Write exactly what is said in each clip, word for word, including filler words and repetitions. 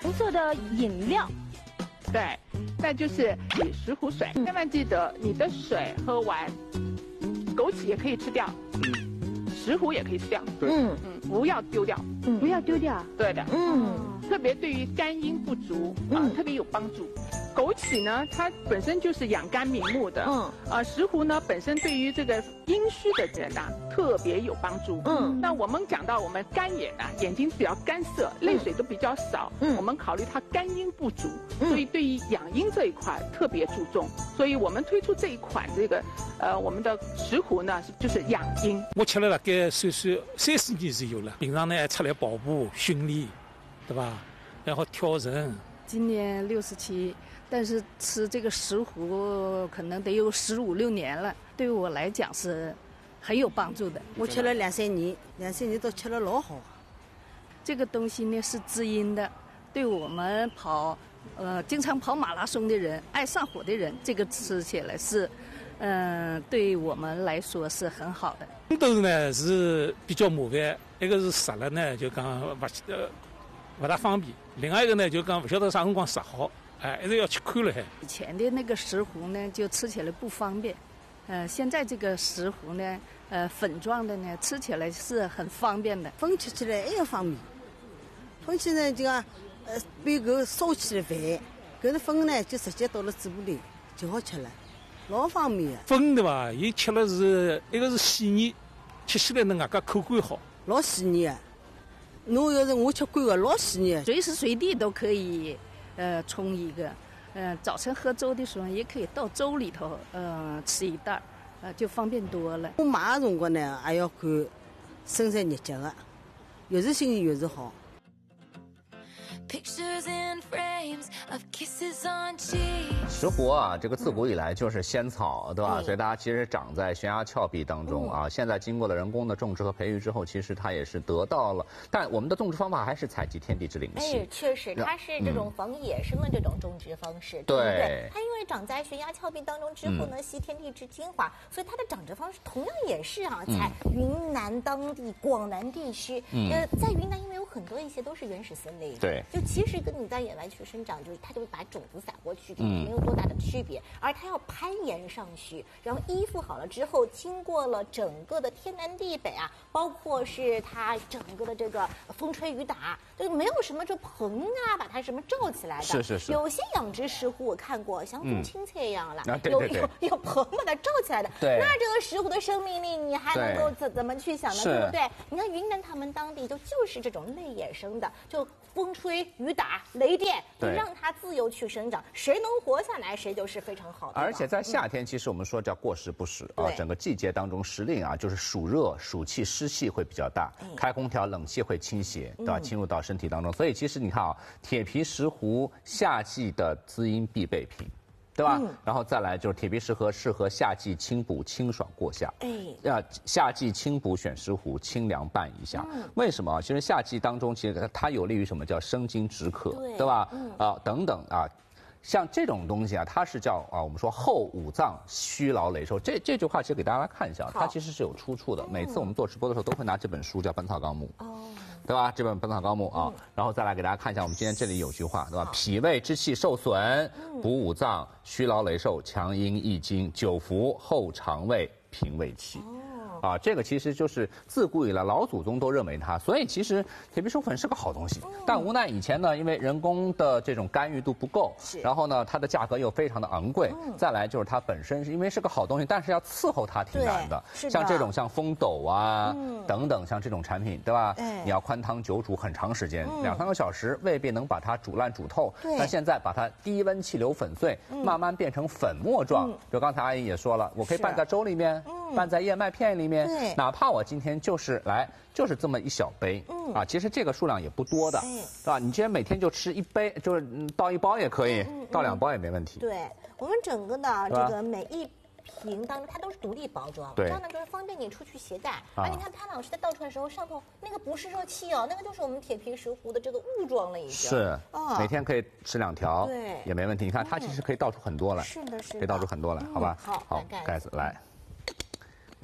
色的饮料。 对，那就是以石斛水。千万记得，你的水喝完，枸杞也可以吃掉，石斛也可以吃掉。 嗯嗯，不要丢掉。 嗯，不要丢掉。 对的。 嗯， 特别对于肝阴不足啊、呃，特别有帮助。枸杞呢，它本身就是养肝明目的。嗯。呃，石斛呢，本身对于这个阴虚的人呐、啊，特别有帮助。嗯。那我们讲到我们干眼啊，眼睛比较干涩，泪水都比较少。嗯。我们考虑它肝阴不足，所以对于养阴这一块特别注重。所以我们推出这一款这个，呃，我们的石斛呢，就是养阴。 我吃了大概算算三四年是有了，平常呢还出来跑步训练，对吧？然后跳绳。 今年六十七。但是吃这个石斛可能得有十五六年了，对于我来讲是很有帮助的。 我吃了两三年，两三年都吃了老好。 这个东西呢是滋阴的，对我们跑，呃，经常跑马拉松的人、爱上火的人，这个吃起来是，嗯、呃，对我们来说是很好的。 红豆呢是比较麻烦，一个是杀了呢就讲不呃不大方便，另外一个呢就讲不晓得啥辰光杀好。哎，一直要去看了还。 以前的那个石斛呢，就吃起来不方便，呃，现在这个石斛呢，呃，粉状的呢，吃起来是很方便的。 风吃起来也方便，风起呢就讲，呃，把搿烧起来饭，搿个粉呢就直接倒了嘴巴里就好吃了，老方便的。 粉对吧？伊吃了是一个是细腻，吃起来呢外加口感好， 老细腻的。侬要是我吃惯个，老细腻， 随时随地都可以。呃，冲一个，呃，早晨喝粥的时候也可以倒粥里头，呃，吃一袋，呃，就方便多了。 我买的辰光呢，还要看生产日节的，越是新鲜越是好。 石斛啊，这个自古以来就是仙草，对吧？所以大家其实长在悬崖峭壁当中啊。现在经过了人工的种植和培育之后，其实它也是得到了，但我们的种植方法还是采集天地之灵气。 哎，确实，它是这种防野生的这种种植方式，对不对？它因为长在悬崖峭壁当中之后呢，吸天地之精华，所以它的长殖方式同样也是啊，采云南当地广南地区。呃，在云南因为有很多一些都是原始森林， 对， 就其实跟你在野外去生长，就是它就会把种子撒过去，没有多大的区别。而它要攀岩上去，然后依附好了之后，经过了整个的天南地北啊，包括是它整个的这个风吹雨打，就没有什么这棚啊，把它什么罩起来的。 是是是。 有些养殖石斛我看过，像种青菜一样了， 嗯啊、对对对有有有棚把它罩起来的。 对。 那这个石斛的生命力，你还能够怎怎么去想呢？对不对？你看云南他们当地就就是这种类野生的，就风吹雨打、雷电，就让它自由去生长。谁能活下来，谁就是非常好的。 而且在夏天，其实我们说叫过时不食啊，整个季节当中时令啊，就是暑热、暑气、湿气会比较大，开空调、冷气会倾斜，对吧？侵入到身体当中，所以其实你看啊，铁皮石斛夏季的滋阴必备品。对吧？嗯、然后再来就是铁皮石斛适合夏季清补清爽过夏。哎，呃，夏季清补选石斛，清凉拌一下。嗯、为什么？其实夏季当中，其实它有利于什么叫生津止渴，对, 对吧？嗯、啊，等等啊。像这种东西啊，它是叫啊，我们说后五脏虚劳累瘦。这这句话其实给大家来看一下，它其实是有出处的。每次我们做直播的时候，都会拿这本书叫《本草纲目》。哦。对吧？这本《本草纲目》啊，嗯、然后再来给大家看一下，我们今天这里有句话，对吧？脾胃之气受损，补五脏，虚劳累瘦，强阴益精，久服后肠胃平胃气。啊，这个其实就是自古以来老祖宗都认为它，所以其实铁皮石斛粉是个好东西。嗯、但无奈以前呢，因为人工的这种干预度不够，然后呢，它的价格又非常的昂贵。嗯、再来就是它本身是因为是个好东西，但是要伺候它挺难的。 是的。 像这种像风斗啊、嗯、等等，像这种产品，对吧？哎、你要宽汤久煮很长时间，嗯、两三个小时未必能把它煮烂煮透。对。但现在把它低温气流粉碎，嗯、慢慢变成粉末状。嗯、就刚才阿姨也说了，我可以拌在粥里面，嗯、拌在燕麦片里面。对，哪怕我今天就是来就是这么一小杯，嗯啊，其实这个数量也不多的，是吧？你今天每天就吃一杯，就是倒一包也可以，嗯嗯、倒两包也没问题。 对，我们整个的这个每一瓶当中，它都是独立包装，这样呢就是方便你出去携带。啊，而你看潘老师在倒出来的时候，上头那个不是热气哦，那个就是我们铁皮石斛的这个雾状了已经。 是，哦、每天可以吃两条，对，也没问题。你看它其实可以倒出很多来， 是的，是的， 可以倒出很多来，好吧？ 好， 好，盖子来。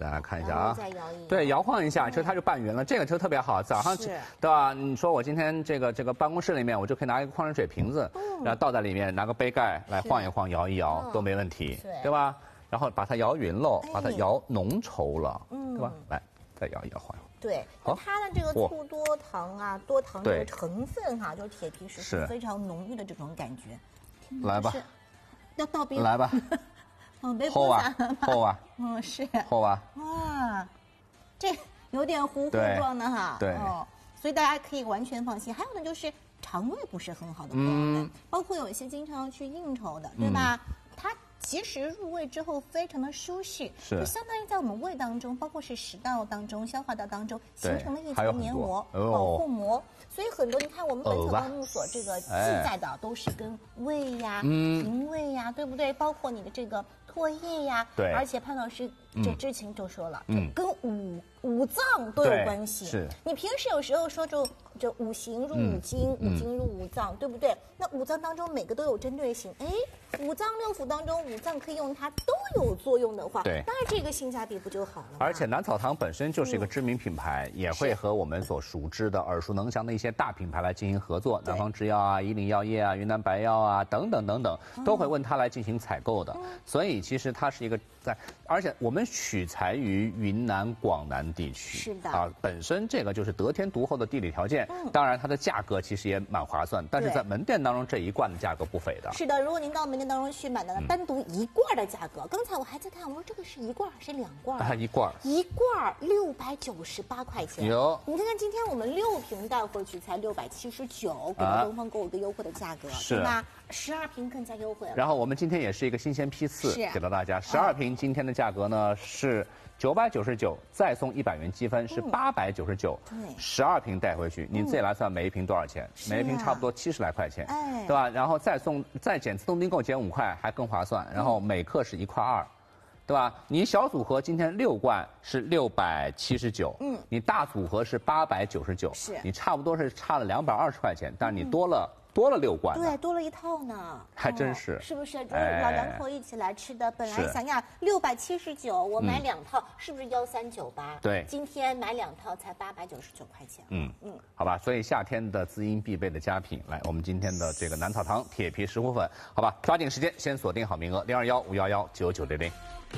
大家看一下啊， 再摇一摇对，摇晃一下，其实它就拌匀了。这个其实特别好，早上对吧？你说我今天这个这个办公室里面，我就可以拿一个矿泉水瓶子，然后倒在里面，拿个杯盖来晃一晃、摇一摇都没问题，对吧？然后把它摇匀喽，把它摇浓稠了，对吧？来，再摇一摇，晃一晃。 对，那它的这个醋多糖啊，多糖这个成分哈，就是铁皮石是非常浓郁的这种感觉。 来吧， 要倒杯。 来吧。 往杯厚啊，厚啊， 嗯是， 厚啊， 哇，这有点糊糊状的哈， 对， 哦，所以大家可以完全放心。还有呢，就是肠胃不是很好的朋友们，包括有一些经常要去应酬的，对吧？它其实入味之后非常的舒适， 是， 就相当于在我们胃当中，包括是食道当中、消化道当中形成了一层黏膜保护膜。所以很多你看我们《本草纲目》所这个记载的都是跟胃呀、脾胃呀，对不对？包括你的这个唾液呀， 对。 而且潘老师这之前就说了，嗯，跟五五脏都有关系。 是。你平时有时候说就这五行入五经，五经入五脏，对不对？那五脏当中每个都有针对性，哎，五脏六腑当中五脏可以用它都有作用的话， 对， 当然这个性价比不就好了吗？ 而且南草堂本身就是一个知名品牌，也会和我们所熟知的、耳熟能详的一些大品牌来进行合作，南方制药啊、以岭药业啊、云南白药啊等等等等，都会问他来进行采购的。所以其实它是一个在，而且我们取材于云南、广南地区， 是的啊，本身这个就是得天独厚的地理条件，当然它的价格其实也蛮划算，但是在门店当中这一罐的价格不菲的。 是的，如果您到门店当中去买的呢，单独一罐的价格，刚才我还在看，我说这个是一罐还是两罐？ 啊，一罐， 一罐六百九十八块钱。 有， 你看看今天我们六瓶带回去才六百七十九，给到东方购物一个优惠的价格， 是吧？十二瓶更加优惠了。 然后我们今天也是一个新鲜批次给到大家，十二瓶今天的价格呢是九百九十九，再送一百元积分是八百九十九。对，十二瓶带回去，你自己来算每一瓶多少钱？每一瓶差不多七十来块钱，哎，对吧？然后再送再减自动订购减五块，还更划算。然后每克是一块二。对吧？你小组合今天六罐是六百七十九，嗯，你大组合是八百九十九， 是， 你差不多是差了两百二十块钱，但是你多了、嗯、多了六罐， 对，多了一套呢， 还真是， 哦、是不是？就是老两口一起来吃的，哎、本来想要六百七十九，我买两套、嗯、是不是幺三九八？ 对， 今天买两套才八百九十九块钱， 嗯嗯，好吧，所以夏天的滋阴必备的佳品，来，我们今天的这个南草堂铁皮石斛粉，好吧，抓紧时间先锁定好名额，零二幺五幺幺九九零零。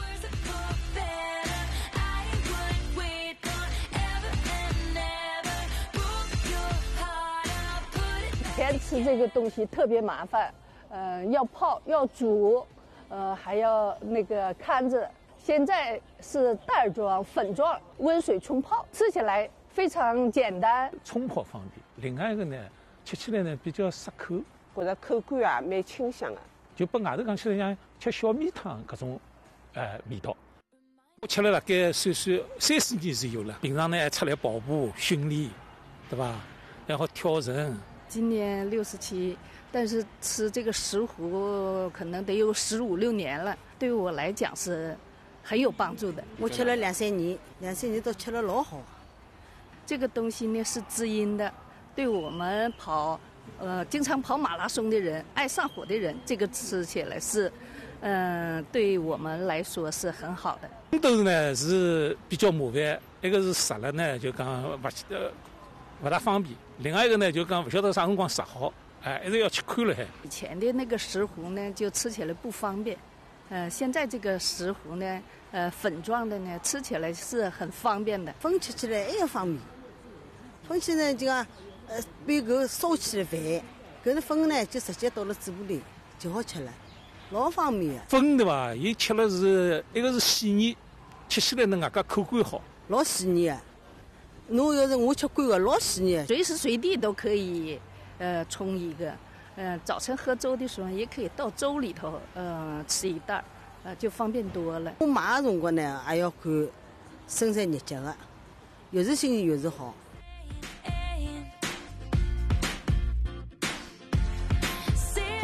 天吃这个东西特别麻烦，呃，要泡要煮，呃，还要那个看着。现在是袋装、粉状，温水冲泡，吃起来非常简单， 冲泡方便。另外一个呢，吃起来呢比较适口， 觉得口感啊蛮清香的， 就把外头讲起来像吃小米汤搿种，呃，味道。我吃了大概算算三四年是有了。平常呢还出来跑步训练，对吧？然后跳绳。 今年六十七，但是吃这个石斛可能得有十五六年了，对于我来讲是很有帮助的。 我吃了两三年，两三年都吃了老好。 这个东西呢是滋阴的，对我们跑，呃，经常跑马拉松的人、爱上火的人，这个吃起来是，嗯、呃，对我们来说是很好的。 红豆呢是比较麻烦，一个是杀了呢就讲不呃不大方便，另外一个呢就讲不晓得啥辰光杀好，哎，一直要去看了还。 以前的那个石斛呢就吃起来不方便，呃，现在这个石斛呢，呃，粉状的呢吃起来是很方便的， 粉吃起来也要方便。粉起呢就讲，呃，把搿烧起来饭，搿个粉呢就直接倒了嘴巴里就好吃了，老方便的。 粉对伐？伊吃了是一个是细腻，吃起来呢外加口感好， 老细腻的。侬要是我吃惯个，老细腻， 随时随地都可以，呃，冲一个，呃，早晨喝粥的时候也可以倒粥里头，呃，吃一袋，呃，就方便多了。 我买的辰光呢，还要看生产日节的，越是新鲜越是好。 这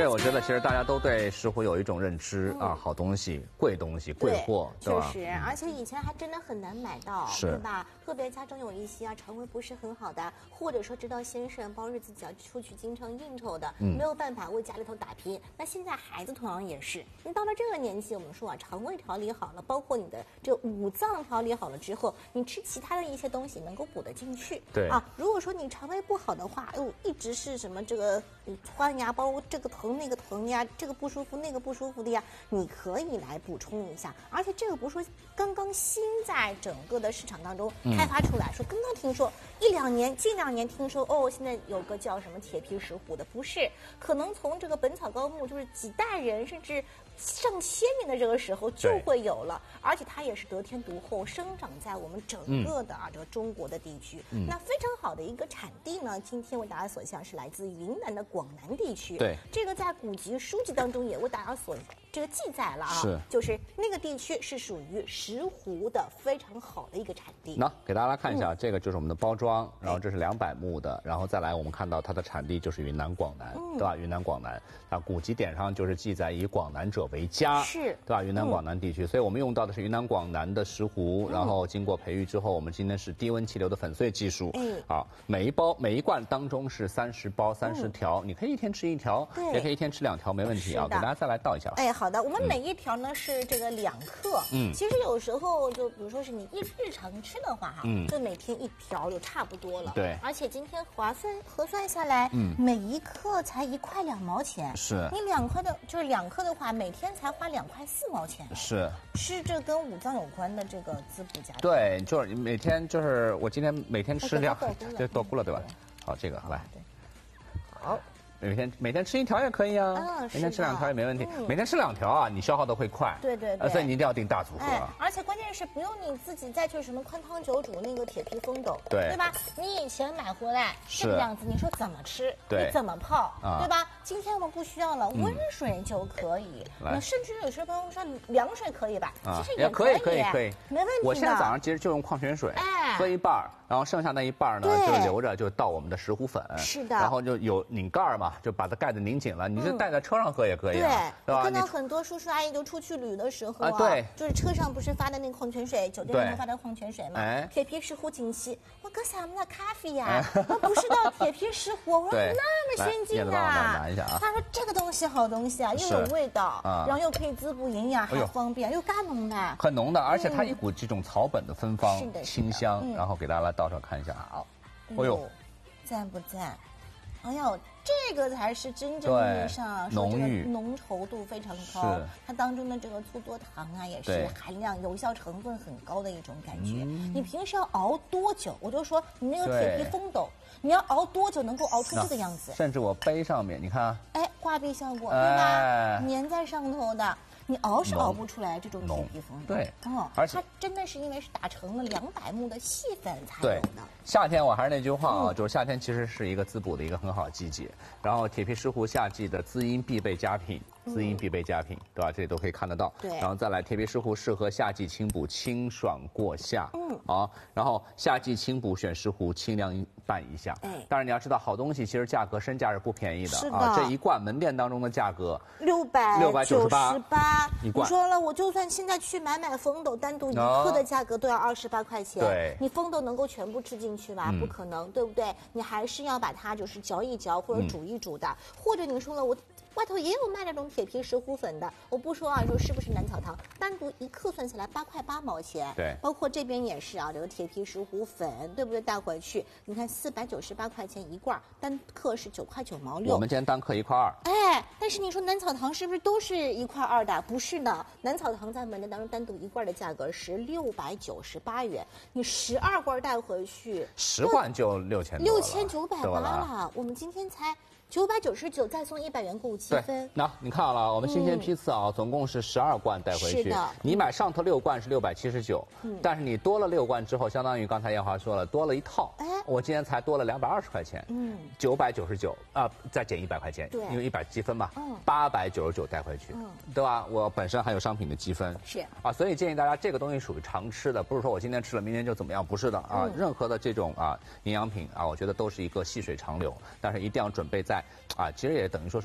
对，我觉得其实大家都对石斛有一种认知、嗯、啊，好东西、贵东西、贵货，对吧？ 确实，而且以前还真的很难买到，对吧？特别家中有一些啊肠胃不是很好的，或者说知道先生包日自己要出去经常应酬的，嗯、没有办法为家里头打拼。那现在孩子同样也是，你到了这个年纪，我们说啊，肠胃调理好了，包括你的这五脏调理好了之后，你吃其他的一些东西能够补得进去。 对啊，如果说你肠胃不好的话，哎呦，一直是什么这个窜呀，包括这个疼那个疼呀，这个不舒服那个不舒服的呀，你可以来补充一下。而且这个不是说刚刚新在整个的市场当中开发出来，嗯、说刚刚听说一两年，近两年听说哦，现在有个叫什么铁皮石斛的，不是，可能从这个《本草纲目》就是几代人甚至上千年的这个时候就会有了，而且它也是得天独厚，生长在我们整个的啊、嗯、这个中国的地区。嗯、那非常好的一个产地呢，今天为大家所向是来自云南的广南地区。 对， 这个在古籍书籍当中也为大家所这个记载了啊， 是， 就是那个地区是属于石斛的非常好的一个产地。 那给大家来看一下，嗯、这个就是我们的包装，然后这是两百目的，然后再来我们看到它的产地就是云南广南，嗯、对吧？云南广南，啊，古籍典上就是记载以广南者为佳， 是， 对吧？云南广南地区，嗯、所以我们用到的是云南广南的石斛，然后经过培育之后，我们今天是低温气流的粉碎技术，嗯，啊，每一包每一罐当中是三十包三十条，嗯、你可以一天吃一条，也可以一天吃两条，没问题啊。给大家再来倒一下吧。 哎，好的，我们每一条呢是这个两克，嗯，其实有时候就比如说是你日日常吃的话哈，嗯，就每天一条就差不多了， 对， 而且今天划算核算下来，嗯，每一克才一块两毛钱， 是， 你两克的就是两克的话，每天才花两块四毛钱， 是， 是这跟五脏有关的这个滋补家， 对，就是每天就是我今天每天吃两，这多估了对吧？好，这个来，好。每天每天吃一条也可以啊，嗯、每天吃两条也没问题。嗯、每天吃两条啊，你消耗的会快。 对对对， 呃，所以你一定要订大组合。 哎，而且关键是不用你自己再去什么宽汤久煮那个铁皮风斗， 对对吧？你以前买回来这个样子，你说怎么吃？ 对， 你怎么泡？啊、对吧？今天我们不需要了，温水就可以。那、嗯、甚至有些朋友说凉水可以吧？ 啊、 其实也可以，可以，可以， 没问题的。 我现在早上其实就用矿泉水，哎，喝一半，然后剩下那一半呢就留着，就倒我们的石斛粉。 是的。 然后就有拧盖嘛，就把它盖子拧。拧紧了，你就带在车上喝也可以、啊， 对，我看到很多叔叔阿姨就出去旅的时候啊， 啊对， 就是车上不是发的那个矿泉水，酒店里面发的矿泉水嘛，哎，铁皮石斛锦旗，我搁啥么那咖啡呀、啊？哎、我不知道铁皮石斛，我说那么先进啊！ 拿一下啊！ 他说这个东西好东西啊，又有味道，啊、然后又可以滋补营养，还方便，又干浓的， 很浓的，而且它一股这种草本的芬芳、 嗯、 清香，嗯、然后给大家来倒上看一下，好， 哎呦，赞不赞？哎呦，这个才是真正意义上说这个浓稠度非常高，它当中的这个粗多糖啊，也是含量有效成分很高的一种感觉。嗯、你平时要熬多久？我就说你那个铁皮风斗，你要熬多久能够熬出这个样子？ 甚至我杯上面，你看， 哎，挂壁效果，对吧？哎、粘在上头的。你熬是熬不出来这种铁皮风斗， 对， 哦，而且它真的是因为是打成了两百目的细粉才有的。 夏天我还是那句话啊，嗯、就是夏天其实是一个滋补的一个很好的季节。然后铁皮石斛夏季的滋阴必备佳品，滋阴必备佳品，对吧？这里都可以看得到。 对， 然后再来铁皮石斛适合夏季清补，清爽过夏。嗯，好，然后夏季清补选石斛，清凉拌一下。哎，当然你要知道，好东西其实价格身价是不便宜的。 是的， 啊，这一罐门店当中的价格六百六百九十八。 你说了，我就算现在去买买风斗，单独一克的价格都要二十八块钱。 对， 你风斗能够全部吃进去吗？嗯、不可能，对不对？你还是要把它就是嚼一嚼或者煮一煮的，嗯、或者你说了我。外头也有卖那种铁皮石斛粉的，我不说啊，说是不是南草堂，单独一克算下来八块八毛钱。 对， 包括这边也是啊，这个铁皮石斛粉，对不对？带回去，你看四百九十八块钱一罐，单克是九块九毛六。 我们今天单克一块二。 哎，但是你说南草堂是不是都是一块二的？不是的，南草堂在门店当中单独一罐的价格是六百九十八元，你十二罐带回去， 十罐就六千六千九百八了。我们今天才。九百九十九再送一百元购物积分。 那你看好了，我们新鲜批次啊，嗯、总共是十二罐带回去。 是的。 你买上头六罐是六百七十九，但是你多了六罐之后，相当于刚才艳华说了，多了一套。哎。我今天才多了两百二十块钱。嗯。九百九十九啊，再减一百块钱。 对。 因为一百积分嘛。嗯。八百九十九带回去。嗯。对吧？我本身还有商品的积分。 是。 啊，所以建议大家这个东西属于常吃的，不是说我今天吃了明天就怎么样，不是的啊。嗯、任何的这种啊营养品啊，我觉得都是一个细水长流，但是一定要准备在啊，其实也。也等于说是六幺八返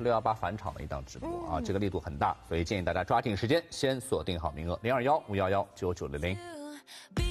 返场的一档直播啊，这个力度很大，所以建议大家抓紧时间，先锁定好名额零二幺五幺幺九九零零。